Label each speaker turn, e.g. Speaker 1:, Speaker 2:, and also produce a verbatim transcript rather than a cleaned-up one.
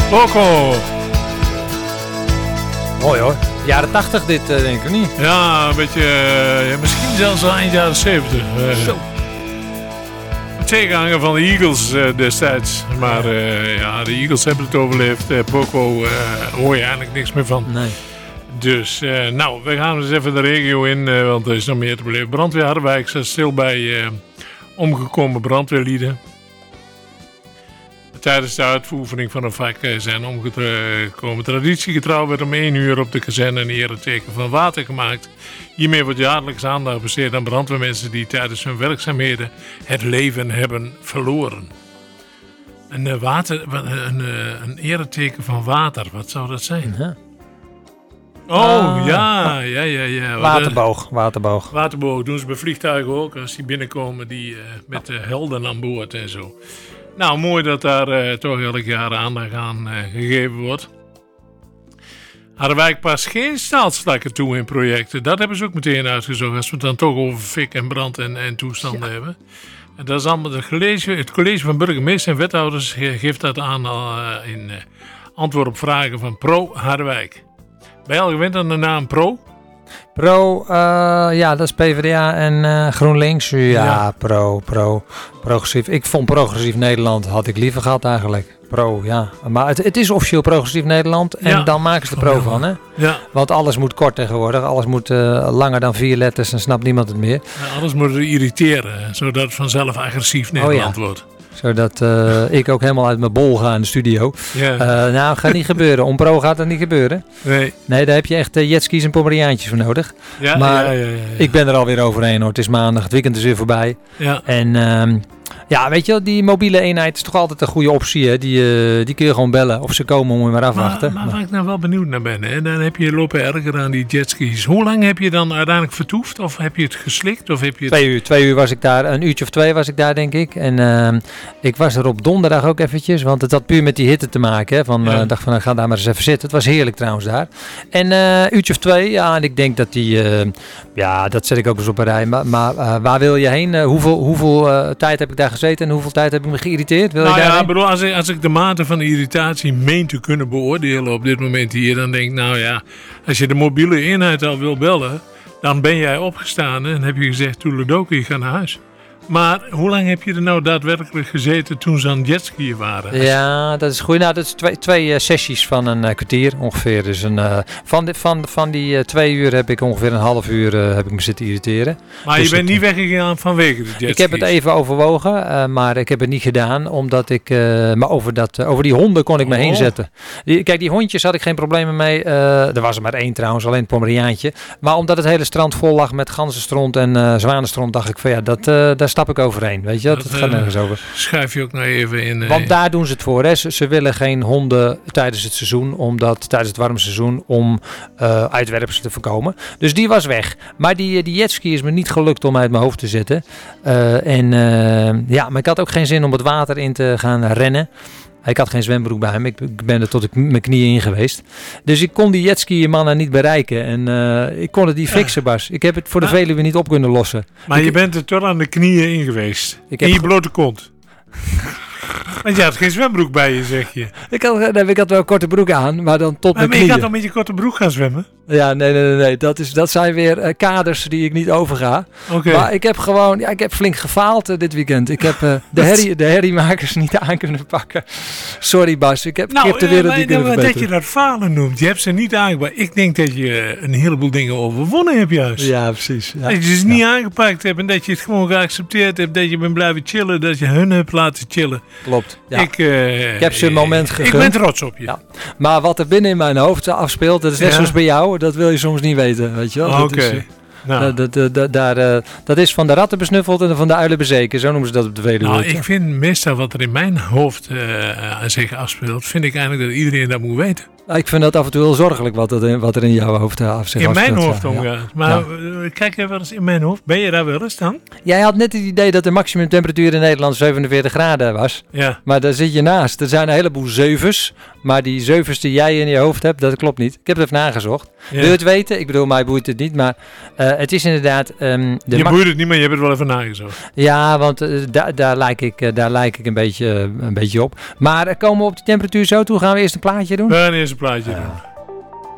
Speaker 1: Poco.
Speaker 2: Mooi hoor. Jaren tachtig dit, uh, denk ik niet.
Speaker 1: Ja, een beetje, uh, misschien zelfs al eind jaren zeventig. Uh,
Speaker 2: Zo.
Speaker 1: Tegenhanger van de Eagles uh, destijds. Maar uh, ja, de Eagles hebben het overleefd. Uh, Poco uh, hoor je eigenlijk niks meer van.
Speaker 2: Nee.
Speaker 1: Dus, uh, nou, we gaan eens even de regio in, uh, want er is nog meer te beleven. Brandweer Harderwijk staat stil bij uh, omgekomen brandweerlieden. Tijdens de uitvoering van een vak zijn omgekomen. Traditiegetrouw werd om één uur op de kazerne een ereteken van water gemaakt. Hiermee wordt jaarlijks aandacht besteed aan brandweermensen die tijdens hun werkzaamheden het leven hebben verloren. Een, uh, water, een, uh, een ereteken van water, wat zou dat zijn?
Speaker 2: Ja.
Speaker 1: Oh,
Speaker 2: uh,
Speaker 1: ja, ja, ja, ja.
Speaker 2: Waterboog, waterboog.
Speaker 1: Waterboog doen ze bij vliegtuigen ook, als die binnenkomen die, uh, met de helden aan boord en zo. Nou, mooi dat daar uh, toch elk jaar aandacht aan uh, gegeven wordt. Harderwijk past geen staalstakken toe in projecten. Dat hebben ze ook meteen uitgezocht. Als we het dan toch over fik en brand en, en toestanden ja. hebben. En dat is allemaal het college, het college van burgemeester en wethouders geeft dat aan uh, in uh, antwoord op vragen van Pro Harderwijk. Bij elke gewend aan de naam Pro?
Speaker 2: Pro, uh, ja, dat is P v d A en uh, GroenLinks. Ja, ja, pro, pro, progressief. Ik vond progressief Nederland, had ik liever gehad eigenlijk. Pro, ja. Maar het, het is officieel progressief Nederland en
Speaker 1: ja.
Speaker 2: dan maken ze er pro oh, ja. van, hè?
Speaker 1: Ja.
Speaker 2: Want alles moet kort tegenwoordig. Alles moet uh, langer dan vier letters en snapt niemand het meer.
Speaker 1: Ja, alles moet irriteren, zodat het vanzelf agressief Nederland oh, ja. wordt.
Speaker 2: Zodat uh, ik ook helemaal uit mijn bol ga in de studio.
Speaker 1: Ja.
Speaker 2: Uh, nou, gaat niet gebeuren. Om pro gaat dat niet gebeuren.
Speaker 1: Nee.
Speaker 2: Nee, daar heb je echt uh, jetskis en pomeraniaantjes voor nodig.
Speaker 1: Ja,
Speaker 2: maar
Speaker 1: ja, ja, ja, ja.
Speaker 2: ik ben er alweer overheen hoor. Het is maandag, het weekend is weer voorbij.
Speaker 1: Ja.
Speaker 2: En um, ja, weet je wel, die mobiele eenheid is toch altijd een goede optie. Hè? Die, uh, die kun je gewoon bellen of ze komen om je maar afwachten.
Speaker 1: Maar, maar waar ik nou wel benieuwd naar ben, hè? Dan heb je lopen erger aan die jetskis. Hoe lang heb je dan uiteindelijk vertoefd? Of heb je het geslikt? Of heb je het...
Speaker 2: Twee uur. Twee uur was ik daar. Een uurtje of twee was ik daar, denk ik. En uh, ik was er op donderdag ook eventjes. Want het had puur met die hitte te maken. Hè? Van, ja. uh, dacht van, nou, ga daar maar eens even zitten. Het was heerlijk trouwens daar. En een uh, uurtje of twee. Ja, en ik denk dat die... Uh, ja, dat zet ik ook eens op een rij. Maar, maar uh, waar wil je heen? Uh, hoeveel hoeveel uh, tijd heb ik daar gezeten? En hoeveel tijd heb ik me geïrriteerd? Wil
Speaker 1: nou
Speaker 2: je
Speaker 1: ja, bedoel, als, ik, als ik de mate van de irritatie meen te kunnen beoordelen op dit moment hier, dan denk ik, nou ja, als je de mobiele eenheid al wil bellen, dan ben jij opgestaan en heb je gezegd, toeledokie, ik ga naar huis. Maar hoe lang heb je er nou daadwerkelijk gezeten toen ze aan het jetskiën waren?
Speaker 2: Ja, dat is goed. Nou, dat is twee, twee uh, sessies van een uh, kwartier ongeveer. Dus een, uh, van, de, van, van die uh, twee uur heb ik ongeveer een half uur uh, heb ik me zitten irriteren.
Speaker 1: Maar dus je bent het, niet weggegaan vanwege de jetskis?
Speaker 2: Ik heb het even overwogen, uh, maar ik heb het niet gedaan. Omdat ik, uh, maar over, dat, uh, over die honden kon ik me oh. heen zetten. Die, kijk, die hondjes had ik geen problemen mee. Uh, er was er maar één trouwens, alleen het Pomeriaantje. Maar omdat het hele strand vol lag met ganzenstront en uh, zwanenstront, dacht ik van ja, dat, uh, daar stap ik overheen. Weet je, dat, dat gaat nergens over.
Speaker 1: Schuif je ook nog even in. Uh,
Speaker 2: Want daar doen ze het voor. Hè. Ze, ze willen geen honden tijdens het seizoen, omdat tijdens het warme seizoen om uh, uitwerpselen te voorkomen. Dus die was weg. Maar die, die jetski is me niet gelukt om uit mijn hoofd te zetten. Uh, en uh, ja, maar ik had ook geen zin om het water in te gaan rennen. Ik had geen zwembroek bij hem. Ik ben er tot ik mijn knieën in geweest. Dus ik kon die jetski mannen niet bereiken. En uh, ik kon het niet fixen, Bas. Ik heb het voor de Veluwe niet op kunnen lossen.
Speaker 1: Maar
Speaker 2: ik,
Speaker 1: je bent er toch aan de knieën in geweest.
Speaker 2: Ik
Speaker 1: in
Speaker 2: heb
Speaker 1: je blote kont. Want je had geen zwembroek bij je, zeg je.
Speaker 2: Ik had, nee, ik had wel een korte broek aan, maar dan tot
Speaker 1: maar
Speaker 2: mijn knieën.
Speaker 1: Maar je gaat dan met je korte broek gaan zwemmen?
Speaker 2: Ja, nee, nee, nee. nee. Dat, is, dat zijn weer uh, kaders die ik niet overga.
Speaker 1: Okay.
Speaker 2: Maar ik heb gewoon, ja, ik heb flink gefaald uh, dit weekend. Ik heb uh, de, herrie, de herriemakers niet aan kunnen pakken. Sorry Bas, ik heb,
Speaker 1: nou,
Speaker 2: ik heb de wereld
Speaker 1: uh,
Speaker 2: niet kunnen
Speaker 1: nou,
Speaker 2: verbeteren.
Speaker 1: Dat je dat falen noemt, je hebt ze niet aangepakt. Ik denk dat je een heleboel dingen overwonnen hebt juist.
Speaker 2: Ja, precies. Ja.
Speaker 1: Dat je ze
Speaker 2: ja.
Speaker 1: niet aangepakt hebt en dat je het gewoon geaccepteerd hebt. Dat je bent blijven chillen, dat je hun hebt laten chillen.
Speaker 2: Klopt. Ja.
Speaker 1: Ik, uh,
Speaker 2: ik heb ze een moment gegund.
Speaker 1: Ik ben trots op je.
Speaker 2: Ja. Maar wat er binnen in mijn hoofd afspeelt, dat is net ja. zoals bij jou. Dat wil je soms niet weten, weet je wel.
Speaker 1: Oké. Okay.
Speaker 2: Uh,
Speaker 1: nou.
Speaker 2: dat, dat, dat, daar, uh, dat is van de ratten besnuffeld en van de uilen bezeken. Zo noemen ze dat op de Veluwe.
Speaker 1: Nou, ik vind meestal wat er in mijn hoofd uh, zich afspeelt, vind ik eigenlijk dat iedereen dat moet weten.
Speaker 2: Ik vind dat af en toe heel zorgelijk wat er in, wat er in jouw hoofd af zich
Speaker 1: In mijn
Speaker 2: afspeelt,
Speaker 1: hoofd
Speaker 2: ja.
Speaker 1: omgaat. Maar
Speaker 2: Ja.
Speaker 1: uh, kijk even eens in mijn hoofd. Ben je daar wel eens dan?
Speaker 2: Jij had net het idee dat de maximumtemperatuur in Nederland zevenenveertig graden was.
Speaker 1: Ja.
Speaker 2: Maar daar zit je naast. Er zijn een heleboel zeuvers. Maar die zeuvers die jij in je hoofd hebt, dat klopt niet. Ik heb het even nagezocht.
Speaker 1: ja.
Speaker 2: Wil je het weten? Ik bedoel, mij boeit het niet. Maar uh, het is inderdaad... Um, de
Speaker 1: Je
Speaker 2: ma-
Speaker 1: boeit het niet, maar je hebt het wel even nagezocht.
Speaker 2: Ja, want uh, da- daar, lijk ik, uh, daar lijk ik een beetje, uh, een beetje op. Maar uh, komen we op die temperatuur zo toe? Gaan we eerst een plaatje doen?
Speaker 1: We gaan eerst een plaatje doen.